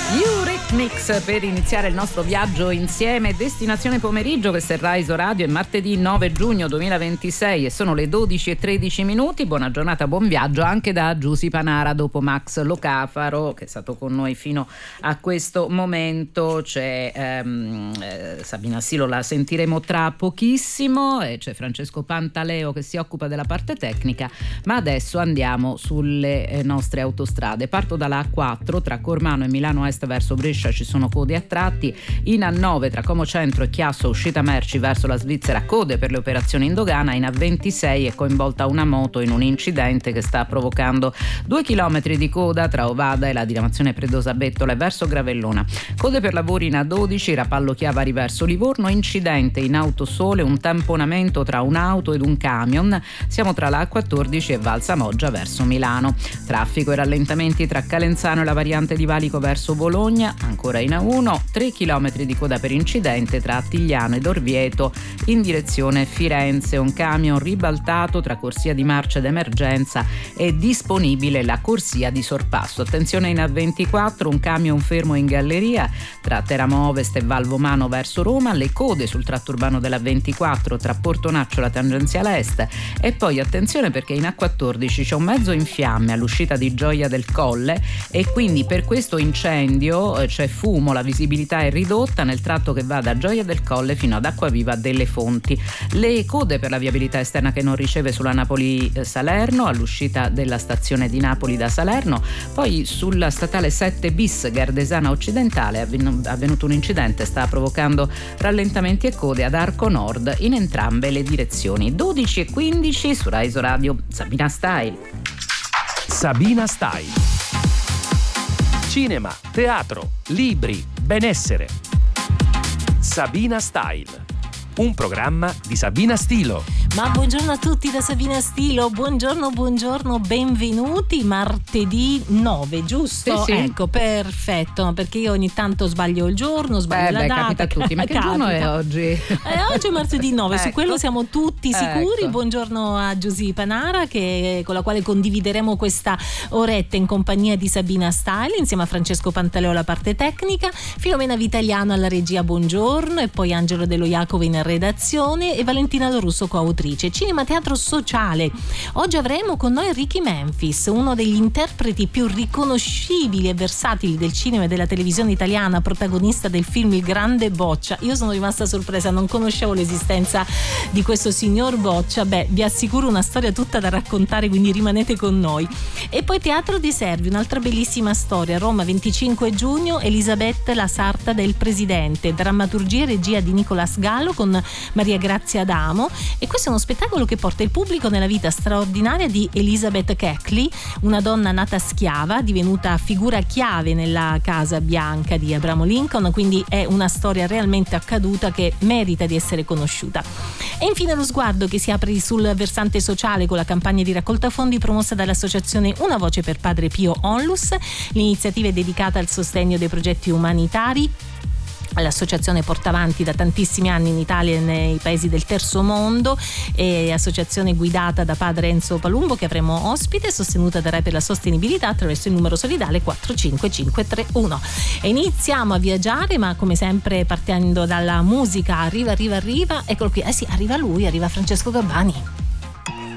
Eurythmics per iniziare il nostro viaggio insieme. Destinazione pomeriggio, questo è Rise Radio, è martedì 9 giugno 2026 e sono le 12:13. Buona giornata, buon viaggio anche da Giusy Panara. Dopo Max Locafaro, che è stato con noi fino a questo momento, c'è Sabina Stilo, la sentiremo tra pochissimo, e c'è Francesco Pantaleo che si occupa della parte tecnica. Ma adesso andiamo sulle nostre autostrade. Parto dalla A4 tra Cormano e Milano Est verso Brescia, ci sono code a tratti. In A9 tra Como Centro e Chiasso, uscita merci verso la Svizzera, code per le operazioni in dogana. In A26 è coinvolta una moto in un incidente che sta provocando 2 chilometri di coda tra Ovada e la diramazione Predosa-Bettola e verso Gravellona. Code per lavori in A12 Rapallo Chiavari verso Livorno, incidente in Autosole, un tamponamento tra un'auto ed un camion. Siamo tra la A14 e Valsa Moggia verso Milano. Traffico e rallentamenti tra Calenzano e la variante di Valico verso Bologna. Ancora in A1 3 chilometri di coda per incidente tra Attigliano ed Orvieto in direzione Firenze. Un camion ribaltato tra corsia di marcia d'emergenza e disponibile la corsia di sorpasso. Attenzione in A24, un camion fermo in galleria tra Teramo Ovest e Valvomano verso Roma. Le code sul tratto urbano della 24 tra Portonaccio e la tangenziale est. E poi attenzione perché in A14 c'è un mezzo in fiamme all'uscita di Gioia del Colle e quindi per questo incendio c'è fumo, la visibilità è ridotta nel tratto che va da Gioia del Colle fino ad Acquaviva delle Fonti. Le code per la viabilità esterna che non riceve sulla Napoli-Salerno all'uscita della stazione di Napoli da Salerno. Poi sulla statale 7 bis Gardesana Occidentale è avvenuto un incidente, sta provocando rallentamenti e code ad Arco Nord in entrambe le direzioni. 12:15 su Rise Radio. Sabina Style. Sabina Style. Cinema, teatro, libri, benessere. Sabina Style. Un programma di Sabina Stilo. Ma buongiorno a tutti da Sabina Stilo, buongiorno, benvenuti. Martedì 9, giusto? Sì. Ecco, perfetto, perché io ogni tanto sbaglio il giorno, sbaglio la data. Capita a tutti, ma che giorno è oggi? Oggi è martedì 9, su quello siamo tutti sicuri. Ecco. Buongiorno a Giusy Panara, con la quale condivideremo questa oretta in compagnia di Sabina Style, insieme a Francesco Pantaleo alla parte tecnica, Filomena Vitaliano alla regia, buongiorno, e poi Angelo Dello Jacovo in redazione e Valentina Lorusso coautrice. Cinema, teatro, sociale. Oggi avremo con noi Ricky Memphis, uno degli interpreti più riconoscibili e versatili del cinema e della televisione italiana, protagonista del film Il Grande Boccia. Io sono rimasta sorpresa, non conoscevo l'esistenza di questo signor Boccia. Vi assicuro una storia tutta da raccontare, quindi rimanete con noi. E poi Teatro dei Servi, un'altra bellissima storia. Roma, 25 giugno, Elisabetta la sarta del presidente, drammaturgia e regia di Nicolas Gallo con Maria Grazia Adamo, e questo è uno spettacolo che porta il pubblico nella vita straordinaria di Elizabeth Keckley, una donna nata schiava, divenuta figura chiave nella Casa Bianca di Abramo Lincoln, quindi è una storia realmente accaduta che merita di essere conosciuta. E infine lo sguardo che si apre sul versante sociale con la campagna di raccolta fondi promossa dall'associazione Una Voce per Padre Pio Onlus. L'iniziativa è dedicata al sostegno dei progetti umanitari. L'associazione porta avanti da tantissimi anni in Italia e nei paesi del terzo mondo, è associazione guidata da padre Enzo Palumbo, che avremo ospite, sostenuta da Rai per la Sostenibilità attraverso il numero solidale 45531. E iniziamo a viaggiare, ma come sempre partendo dalla musica. Arriva, eccolo qui, sì, arriva lui, arriva Francesco Gabbani.